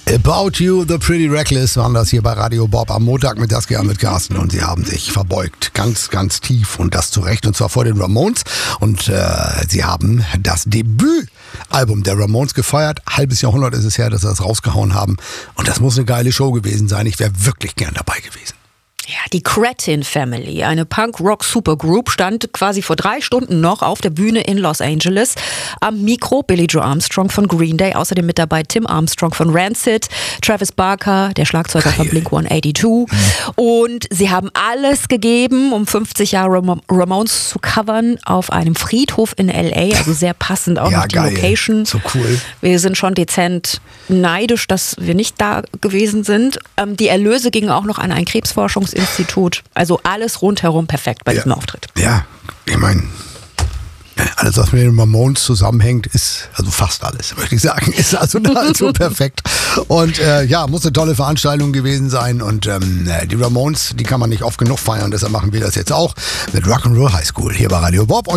About You, The Pretty Reckless waren das hier bei Radio Bob am Montag mit Saskia mit Carsten und sie haben sich verbeugt, ganz, ganz tief und das zu Recht und zwar vor den Ramones und sie haben das Debütalbum der Ramones gefeiert. Halbes Jahrhundert ist es her, dass sie das rausgehauen haben und das muss eine geile Show gewesen sein. Ich wäre wirklich gern dabei gewesen. Ja, die Cretin Family, eine Punk-Rock-Supergroup, stand quasi vor 3 Stunden noch auf der Bühne in Los Angeles. Am Mikro Billie Joe Armstrong von Green Day, außerdem mit dabei Tim Armstrong von Rancid, Travis Barker, der Schlagzeuger von Blink-182. Und sie haben alles gegeben, um 50 Jahre Ramones zu covern auf einem Friedhof in L.A., also sehr passend auch noch die Location. So cool. Wir sind schon dezent neidisch, dass wir nicht da gewesen sind. Die Erlöse gingen auch noch an ein Krebsforschungsinstitut. Also alles rundherum perfekt bei diesem Auftritt. Ja, ich meine, alles, was mit den Ramones zusammenhängt, ist, also fast alles, möchte ich sagen, ist also nahezu perfekt. Und muss eine tolle Veranstaltung gewesen sein. Und die Ramones, die kann man nicht oft genug feiern, deshalb machen wir das jetzt auch mit Rock'n'Roll High School hier bei Radio Bob.